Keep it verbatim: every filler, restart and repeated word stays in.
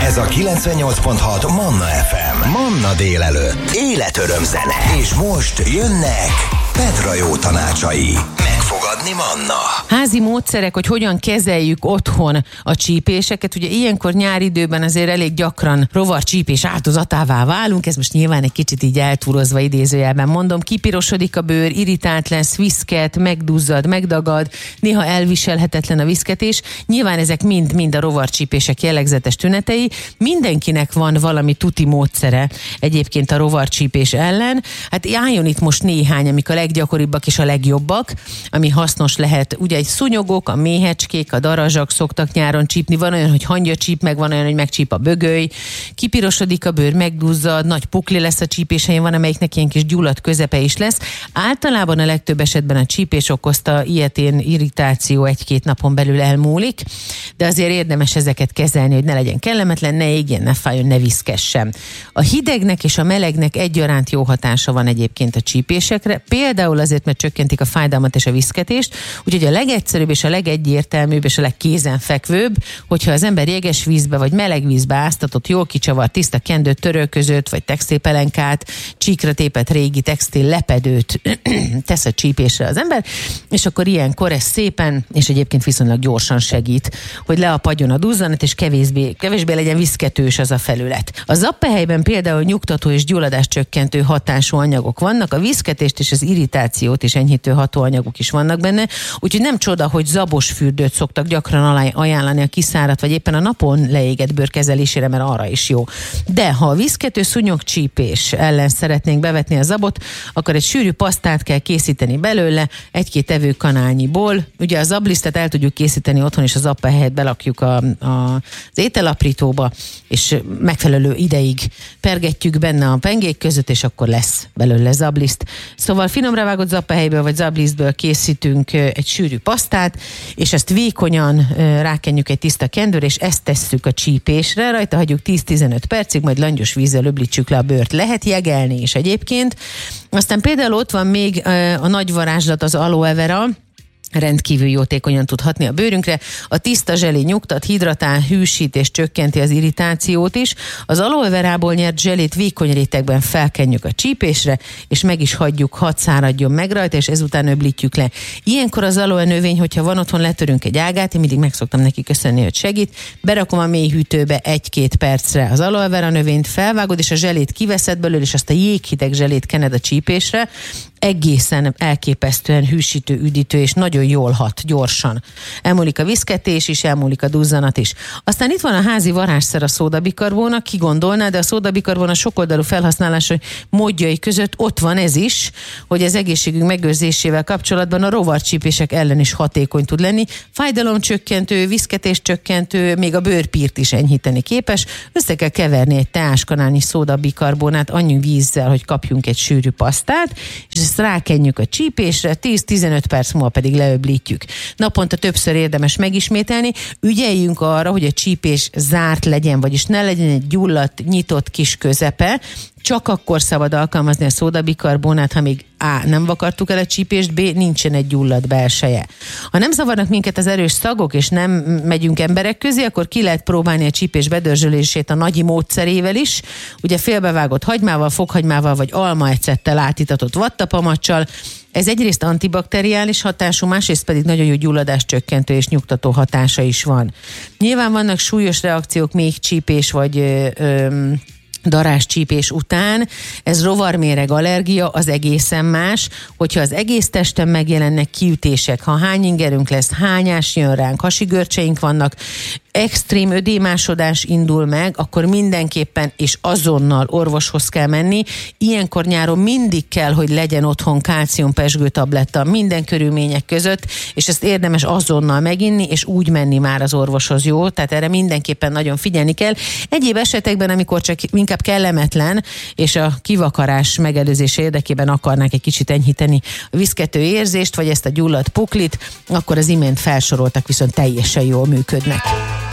Ez a kilencvennyolc pont hat Manna ef em. Manna délelőtt. Életöröm zene. És most jönnek Petra jó tanácsai. Megfogadni Manna. Házi módszerek, hogy hogyan kezeljük otthon a csípéseket. Ugye ilyenkor nyári időben azért elég gyakran rovarcsípés áldozatává válunk. Ez most nyilván egy kicsit így eltúrozva idézőjelben mondom. Kipirosodik a bőr, irritált lesz, viszket, megduzzad, megdagad, néha elviselhetetlen a viszketés. Nyilván ezek mind-mind a rovarcsípések jellegzetes tünetei. Mindenkinek van valami tuti módszere egyébként a rovarcsípés ellen. Hát álljon itt most néhány, amik a leggyakoribbak és a legjobbak, ami hasznos lehet. Ugye egy szúnyogok, a méhecskék, a darazsak szoktak nyáron csípni. Van olyan, hogy hangya csíp, meg van olyan, hogy megcsíp a bögöly. Kipirosodik a bőr, megduzzad, nagy pukli lesz a csípésein, van amelyiknek ilyen kis gyulladt közepe is lesz. Általában a legtöbb esetben a csípés okozta ilyetén irritáció egy-két napon belül elmúlik, de azért érdemes ezeket kezelni, hogy ne legyen kellemetlen, ne égjen, ne fájjon, ne viszkessen. A hidegnek és a melegnek egyaránt jó hatása van egyébként a csípésekre, például azért, mert csökkentik a fájdalmat és a viszketést, úgyhogy a legegyszerűbb és a legegyértelműbb és a legkézenfekvőbb, hogyha az ember jeges vízbe vagy meleg vízbe áztatott, jól kicsavart tiszta kendőt, törölközőt vagy textilpelenkát, csíkra tépett régi textil lepedőt tesz a csípésre az ember, és akkor ilyenkor ez szépen, és egyébként viszonylag gyorsan segít, hogy leapadjon a duzzanat, és kevésbé, kevésbé legyen viszketős az a felület. A zappehelyben például nyugtató és gyulladás csökkentő hatású anyagok vannak, a viszketést és az irritációt is enyhítő hatóanyagok is vannak benne, úgyhogy nem csoda, hogy zabos fürdőt szoktak gyakran ajánlani a kiszáradt, vagy éppen a napon leégett bőr kezelésére, mert arra is jó. De ha a viszkető szúnyogcsípés ellen szeretnénk bevetni a zabot, akkor egy sűrű pasztát kell készíteni belőle, egy-két evőkanálnyiból. Ugye a zablisztet el tudjuk készíteni otthon, és az zappehelyet belakjuk a, a, az ételaprítóba, és megfelelő ideig pergetjük benne a pengék között, és akkor lesz belőle zabliszt. Szóval finomra vágott zappehelyből vagy zablisztből készítünk egy sűrű pasztát, és ezt vékonyan rákenjük egy tiszta kendőre, és ezt tesszük a csípésre, rajta hagyjuk tíz-tizenöt percig, majd langyos vízzel öblítsük le a bőrt. Lehet jegelni is egyébként. Aztán például ott van még a nagy varázslat, az aloe vera, rendkívül jótékonyan tud hatni a bőrünkre. A tiszta zselé nyugtat, hidratál, hűsít és csökkenti az irritációt is. Az aloe verából nyert zselét vékony rétegben felkenjük a csípésre, és meg is hagyjuk, hadd száradjon meg rajta, és ezután öblítjük le. Ilyenkor az aloe növény, hogyha van otthon, letörünk egy ágát, én mindig meg szoktam neki köszönni, hogy segít. Berakom a mély hűtőbe egy-két percre az aloe vera növényt, felvágod, és a zselét kiveszed belőle, és azt a jéghideg zselét kened a csípésre. Egészen elképesztően hűsítő, üdítő, és nagyon jól hat, gyorsan. Elmúlik a viszketés is, elmúlik a duzzanat is. Aztán itt van a házi varázsszer, a szódabikarbóna, ki gondolná, de a szódabikarbóna sokoldalú felhasználása módjai között ott van ez is, hogy az egészségünk megőrzésével kapcsolatban a rovarcsípések ellen is hatékony tud lenni. Fájdalomcsökkentő, viszketés csökkentő, még a bőrpírt is enyhíteni képes. Össze kell keverni egy teáskanálnyi szódabikarbónát annyi vízzel, hogy kapjunk egy sűrű pasztát, és ezt rákenjük a csípésre, tíz-tizenöt perc múlva pedig leöblítjük. Naponta többször érdemes megismételni. Ügyeljünk arra, hogy a csípés zárt legyen, vagyis ne legyen egy gyulladt, nyitott kis közepe. Csak akkor szabad alkalmazni a szódabikarbónát, ha még A. nem vakartuk el a csípést, B. nincsen egy gyulladt belseje. Ha nem zavarnak minket az erős szagok, és nem megyünk emberek közé, akkor ki lehet próbálni a csípés bedörzsölését a nagyi módszerével is. Ugye félbevágott hagymával, fokhagymával vagy almaecettel átítatott vattapamaccsal. Ez egyrészt antibakteriális hatású, másrészt pedig nagyon jó gyulladás csökkentő és nyugtató hatása is van. Nyilván vannak súlyos reakciók, még csípés vagy ö, ö, daráscsípés után, ez rovarméreg allergia, az egészen más, hogyha az egész testen megjelennek kiütések, ha hány ingerünk lesz, hányás jön ránk, hasigörcseink vannak, extrém ödémásodás indul meg, akkor mindenképpen és azonnal orvoshoz kell menni. Ilyenkor nyáron mindig kell, hogy legyen otthon kálciumpezsgő tabletta minden körülmények között, és ezt érdemes azonnal meginni, és úgy menni már az orvoshoz, jó? Tehát erre mindenképpen nagyon figyelni kell. Egyéb esetekben, amikor csak inkább kellemetlen, és a kivakarás megelőzése érdekében akarnák egy kicsit enyhíteni a viszkető érzést, vagy ezt a gyulladt puklit, akkor az imént felsoroltak viszont teljesen jól működnek.